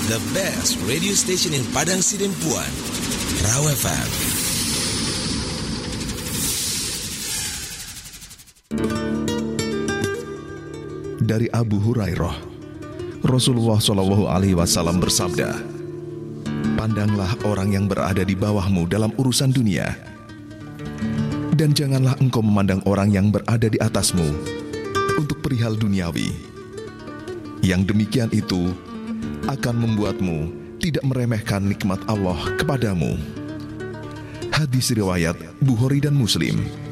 the best radio station in Padang Sidempuan, Raw FM. Dari Abu Hurairah, Rasulullah SAW bersabda, "Pandanglah orang yang berada di bawahmu dalam urusan dunia, dan janganlah engkau memandang orang yang berada di atasmu untuk perihal duniawi. Yang demikian itu akan membuatmu tidak meremehkan nikmat Allah kepadamu." Hadis riwayat Bukhari dan Muslim.